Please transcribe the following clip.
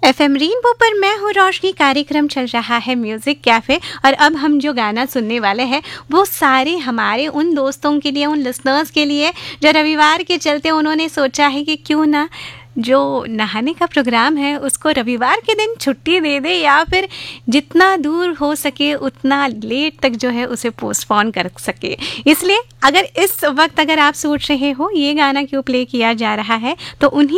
FM rainbow पर मैं हूँ रोशनी। कार्यक्रम चल रहा है म्यूजिक कैफे और अब हम जो गाना सुनने वाले हैं वो सारे हमारे उन दोस्तों के लिए, उन लिसनर्स के लिए जो रविवार के चलते उन्होंने सोचा है कि क्यों ना जो नहाने का प्रोग्राम है उसको रविवार के दिन छुट्टी दे दे या फिर जितना दूर हो सके उतना लेट तक जो है उसे पोस्टपोन कर सके। इसलिए अगर इस वक्त अगर आप सोच रहे हो ये गाना क्यों प्ले किया जा रहा है तो उन्हीं